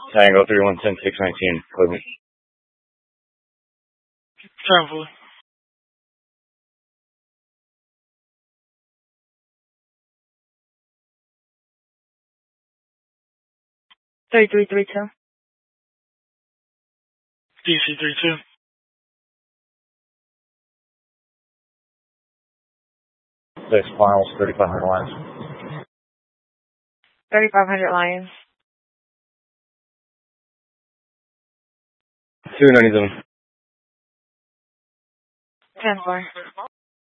Tango 3110-619, Cleveland. 10-4. $3332. DC 32. Six miles, 3,500 lines. 3,500 Lions. 297. 10-4.